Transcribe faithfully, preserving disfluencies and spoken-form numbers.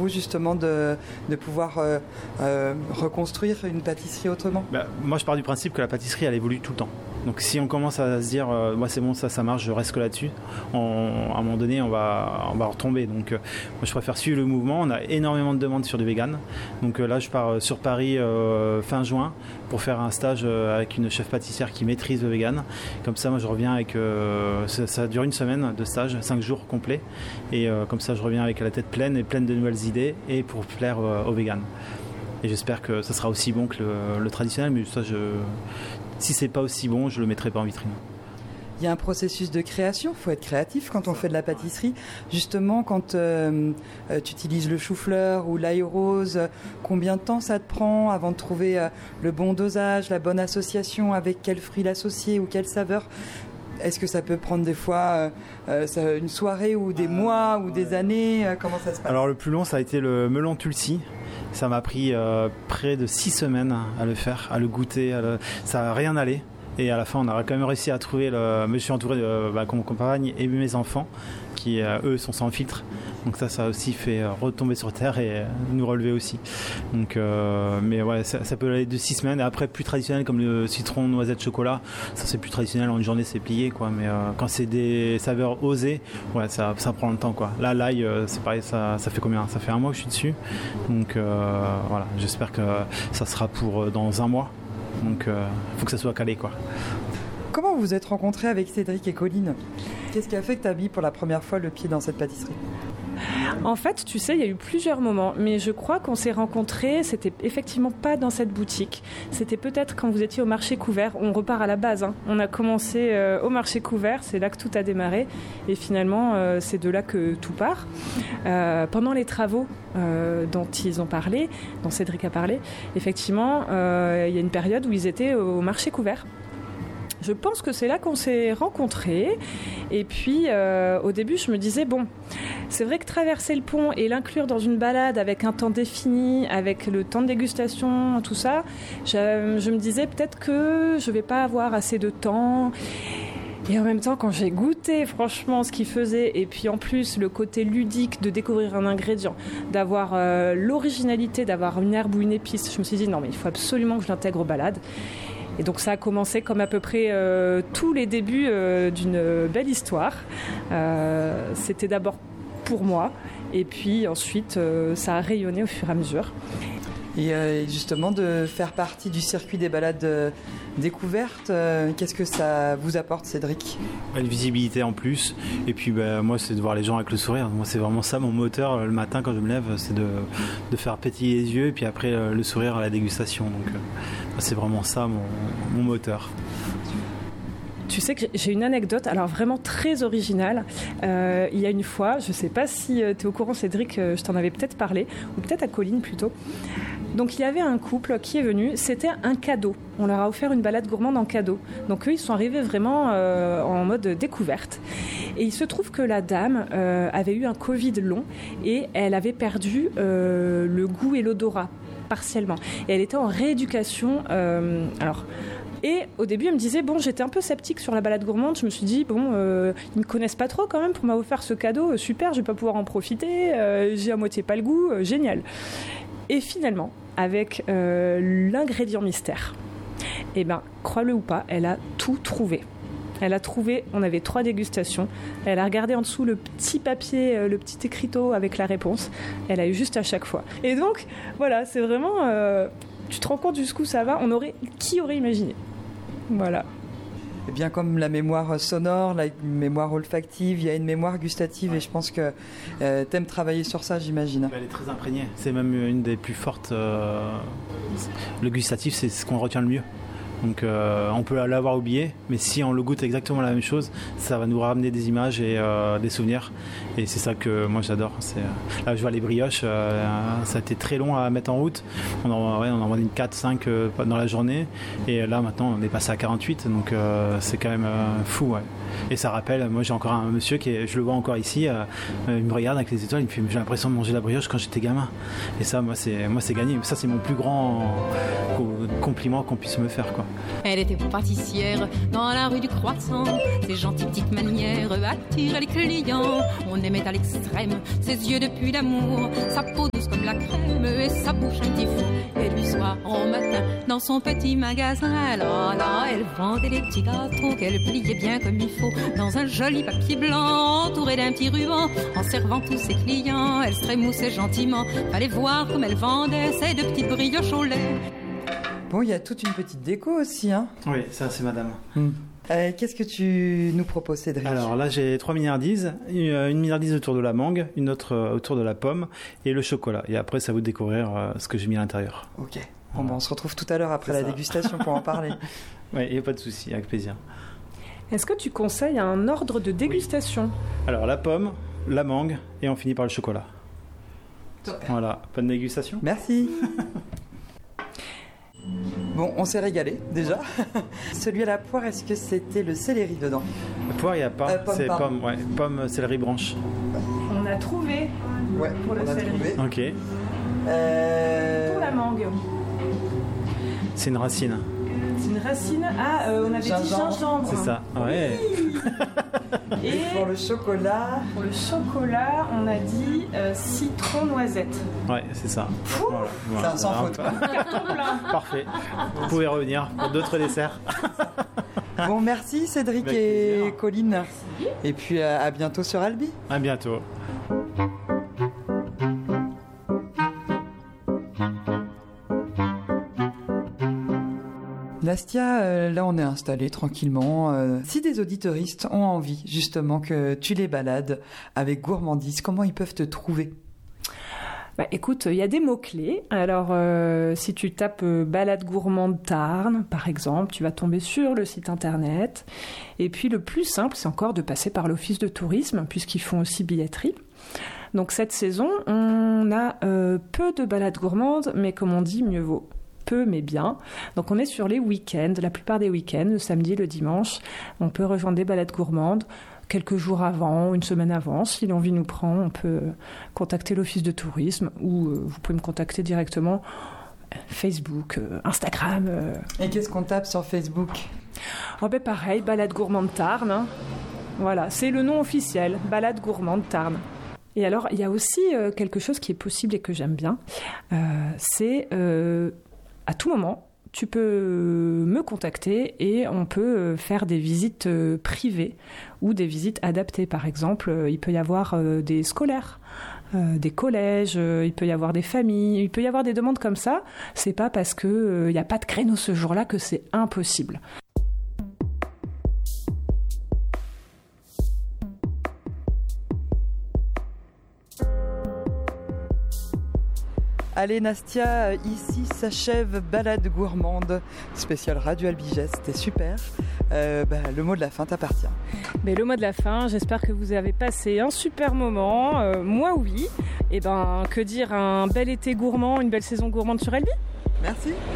vous justement de, de pouvoir euh, euh, reconstruire une pâtisserie autrement? Bah, moi je pars du principe que la pâtisserie elle évolue tout le temps. Donc si on commence à se dire euh, moi c'est bon, ça ça marche, je reste que là-dessus, on, à un moment donné on va, on va retomber. Donc euh, moi je préfère suivre le mouvement. On a énormément de demandes sur du vegan. Donc euh, là je pars sur Paris euh, fin juin pour faire un stage euh, avec une chef pâtissière qui maîtrise le vegan. Comme ça moi je reviens avec euh, ça, ça dure une semaine de stage, cinq jours complets. Et euh, comme ça je reviens avec la tête pleine et pleine de nouvelles idées et pour plaire euh, aux vegan. Et j'espère que ça sera aussi bon que le, le traditionnel, mais ça je si c'est pas aussi bon, je le mettrai pas en vitrine. Il y a un processus de création, il faut être créatif quand on fait de la pâtisserie. Justement, quand euh, tu utilises le chou-fleur ou l'ail rose, combien de temps ça te prend avant de trouver euh, le bon dosage, la bonne association, avec quel fruit l'associer ou quelle saveur? Est-ce que ça peut prendre des fois euh, ça, une soirée ou des mois ou des années? Comment ça se passe? Alors le plus long, ça a été le melon tulsi. Ça m'a pris euh, près de six semaines à le faire, à le goûter. À le... Ça n'a rien allé. Et à la fin, on a quand même réussi à trouver le... Je suis entouré de bah, mon compagne et mes enfants qui, euh, eux, sont sans filtre. Donc ça, ça a aussi fait retomber sur terre et nous relever aussi. Donc, euh, mais ouais, ça, ça peut aller de six semaines. Et après, plus traditionnel comme le citron, noisette, chocolat, ça c'est plus traditionnel. En une journée, c'est plié, quoi. Mais euh, quand c'est des saveurs osées, ouais, ça, ça prend le temps, quoi. Là, l'ail, euh, c'est pareil, ça, ça fait combien? Ça fait un mois que je suis dessus. Donc euh, voilà, j'espère que ça sera pour dans un mois. Donc, il euh, faut que ça soit calé, quoi. Comment vous vous êtes rencontrés avec Cédric et Colline? Qu'est-ce qui a fait que tu as mis pour la première fois le pied dans cette pâtisserie? En fait, tu sais, il y a eu plusieurs moments, mais je crois qu'on s'est rencontrés, c'était effectivement pas dans cette boutique. C'était peut-être quand vous étiez au marché couvert. On repart à la base, hein. On a commencé euh, au marché couvert, c'est là que tout a démarré, et finalement, euh, c'est de là que tout part. Euh, pendant les travaux euh, dont ils ont parlé, dont Cédric a parlé, effectivement, euh, il y a une période où ils étaient au marché couvert. Je pense que c'est là qu'on s'est rencontrés. Et puis, euh, au début, je me disais, bon, c'est vrai que traverser le pont et l'inclure dans une balade avec un temps défini, avec le temps de dégustation, tout ça, je, je me disais peut-être que je ne vais pas avoir assez de temps. Et en même temps, quand j'ai goûté franchement ce qu'il faisait, et puis en plus le côté ludique de découvrir un ingrédient, d'avoir euh, l'originalité, d'avoir une herbe ou une épice, je me suis dit, non, mais il faut absolument que je l'intègre aux balades. Et donc ça a commencé comme à peu près euh, tous les débuts euh, d'une belle histoire. Euh, c'était d'abord pour moi, et puis ensuite euh, ça a rayonné au fur et à mesure. Et euh, justement de faire partie du circuit des balades euh, découvertes, euh, qu'est-ce que ça vous apporte, Cédric? Une visibilité en plus, et puis bah, moi c'est de voir les gens avec le sourire. Moi c'est vraiment ça mon moteur le matin quand je me lève, c'est de, de faire pétiller les yeux et puis après euh, le sourire à la dégustation. Donc euh, c'est vraiment ça mon, mon moteur. Tu sais que j'ai une anecdote, alors vraiment très originale. Euh, il y a une fois, je ne sais pas si tu es au courant, Cédric, je t'en avais peut-être parlé, ou peut-être à Colline plutôt. Donc il y avait un couple qui est venu, c'était un cadeau. On leur a offert une balade gourmande en cadeau. Donc eux, ils sont arrivés vraiment euh, en mode découverte. Et il se trouve que la dame euh, avait eu un Covid long et elle avait perdu euh, le goût et l'odorat partiellement. Et elle était en rééducation. Euh, alors... Et au début, elle me disait, bon, j'étais un peu sceptique sur la balade gourmande. Je me suis dit, bon, euh, ils me connaissent pas trop quand même pour m'avoir offert ce cadeau. Super, je vais pas pouvoir en profiter. Euh, j'ai à moitié pas le goût. Euh, génial. Et finalement, avec euh, l'ingrédient mystère, eh ben, crois-le ou pas, elle a tout trouvé. Elle a trouvé, on avait trois dégustations. Elle a regardé en dessous le petit papier, euh, le petit écriteau avec la réponse. Elle a eu juste à chaque fois. Et donc, voilà, c'est vraiment... Euh, tu te rends compte jusqu'où ça va? On aurait, qui aurait imaginé? Voilà. Et bien comme la mémoire sonore, la mémoire olfactive, il y a une mémoire gustative, ouais. Et je pense que euh, t'aimes travailler sur ça, j'imagine. Elle est très imprégnée. C'est même une des plus fortes. Euh... Le gustatif, c'est ce qu'on retient le mieux. Donc euh, on peut l'avoir oublié, mais si on le goûte exactement la même chose, ça va nous ramener des images et euh, des souvenirs. Et c'est ça que moi j'adore. C'est, euh, là je vois les brioches, euh, ça a été très long à mettre en route. On en, ouais, on en vendait une quatre cinq euh, dans la journée. Et là maintenant on est passé à quarante-huit, donc euh, c'est quand même euh, fou. Ouais. Et ça rappelle, moi j'ai encore un monsieur qui est, je le vois encore ici, euh, il me regarde avec les étoiles, il me fait j'ai l'impression de manger la brioche quand j'étais gamin. Et ça moi c'est, moi, c'est gagné. Ça c'est mon plus grand compliment qu'on puisse me faire, quoi. Elle était pâtissière dans la rue du Croissant. Ses gentilles petites manières attiraient les clients. On aimait à l'extrême ses yeux depuis l'amour, sa peau de dans son petit magasin. Là, là, elle vendait des petits gâteaux qu'elle pliait bien comme il faut dans un joli papier blanc entouré d'un petit ruban. En servant tous ses clients, elle se trémoussait gentiment. Fallait voir comme elle vendait ses deux petites brioches au lait. Bon, il y a toute une petite déco aussi, hein. Oui, ça c'est madame. Mm. Euh, qu'est-ce que tu nous proposes, Cédric? Alors là, j'ai trois milliardises. Une, une milliardise autour de la mangue, une autre euh, autour de la pomme et le chocolat. Et après, c'est à vous de découvrir euh, ce que j'ai mis à l'intérieur. Ok. Bon, ben, on se retrouve tout à l'heure après C'est la ça. dégustation pour en parler. Oui, il n'y a pas de souci, avec plaisir. Est-ce que tu conseilles un ordre de dégustation? Alors la pomme, la mangue et on finit par le chocolat. Top. Voilà, bonne dégustation. Merci. Bon, on s'est régalé déjà. Celui à la poire, est-ce que c'était le céleri dedans? La poire, il n'y a pas. Euh, pomme, c'est pardon. pomme, ouais. Pomme, céleri, branche. On a trouvé Ouais, pour le on a céleri. trouvé. Ok. Euh... Pour la mangue. C'est une racine. C'est une racine. Ah, euh, on avait dit Gingembre. gingembre. C'est ça. Ouais. Et Et pour le chocolat, pour le chocolat, on a dit euh, citron noisette. Ouais, c'est ça. Voilà, c'est voilà. un sans Alors, faute. Parfait. Vous pouvez revenir pour d'autres desserts. Bon, merci Cédric Avec et plaisir. Colline. Et puis euh, à bientôt sur Albi. À bientôt. Nastia, euh, là on est installé tranquillement. Euh, si des auditeuristes ont envie justement que tu les balades avec gourmandise, comment ils peuvent te trouver? Bah, écoute, il y a des mots-clés. Alors, euh, si tu tapes euh, balade gourmande Tarn, par exemple, tu vas tomber sur le site internet. Et puis, le plus simple, c'est encore de passer par l'office de tourisme, puisqu'ils font aussi billetterie. Donc, cette saison, on a euh, peu de balades gourmandes, mais comme on dit, mieux vaut peu, mais bien. Donc, on est sur les week-ends, la plupart des week-ends, le samedi, le dimanche. On peut rejoindre des balades gourmandes quelques jours avant, une semaine avant. Si l'envie nous prend, on peut contacter l'office de tourisme ou euh, vous pouvez me contacter directement Facebook, euh, Instagram. Euh. Et qu'est-ce qu'on tape sur Facebook? Oh ben pareil, balade gourmande Tarn. Hein. Voilà, c'est le nom officiel, balade gourmande Tarn. Et alors, il y a aussi euh, quelque chose qui est possible et que j'aime bien. Euh, c'est euh, à tout moment, tu peux me contacter et on peut faire des visites privées ou des visites adaptées. Par exemple, il peut y avoir des scolaires, des collèges, il peut y avoir des familles, il peut y avoir des demandes comme ça. C'est pas parce qu'il n'y a pas de créneau ce jour-là que c'est impossible. Allez Nastia, ici s'achève Balade gourmande, spécial Radio Albigès, c'était super. Euh, bah, le mot de la fin t'appartient. Mais le mot de la fin, j'espère que vous avez passé un super moment, euh, moi oui. Et ben que dire, un bel été gourmand, une belle saison gourmande sur Albi. Merci.